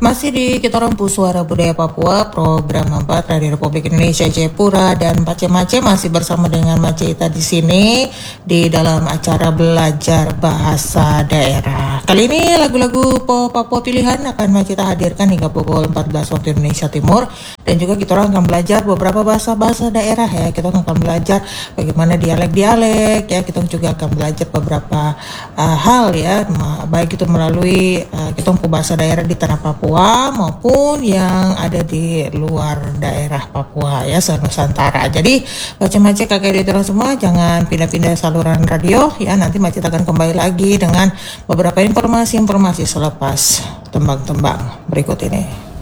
Masih di kita Rempu Suara Budaya Papua, program 4 Radio Republik Indonesia Jayapura, dan Mace masih bersama dengan Macita di sini di dalam acara belajar bahasa daerah. Kali ini lagu-lagu Papua pilihan akan Macita hadirkan hingga pukul 14 waktu Indonesia Timur, dan juga kita akan belajar beberapa bahasa-bahasa daerah ya. Kita akan belajar bagaimana dialek-dialek ya. Kita juga akan belajar beberapa hal ya, baik itu melalui kita bahasa daerah di tanah Papua maupun yang ada di luar daerah Papua ya, Nusantara. Jadi Mace kakek di semua jangan pindah-pindah saluran radio ya. Nanti Mace akan kembali lagi dengan beberapa informasi selepas tembang-tembang berikut ini.